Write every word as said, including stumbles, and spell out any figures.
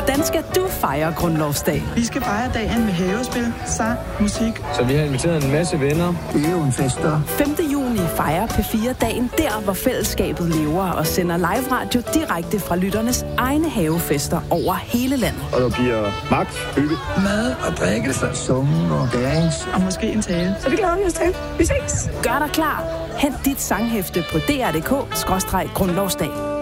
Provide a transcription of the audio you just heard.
Hvordan skal du fejre grundlovsdag? Vi skal fejre dagen med havespil, sang, musik. Så vi har inviteret en masse venner. Det er jo en fest, der. femte juni fejrer P fire dagen der, hvor fællesskabet lever og sender live radio direkte fra lytternes egne havefester over hele landet. Og der bliver magt, hygge, mad og drikkelse, summen og dance. Og måske en tale. Så det glæder vi os til. Vi ses. Gør dig klar. Hent dit sanghæfte på d r punktum d k skråstreg grundlovsdag.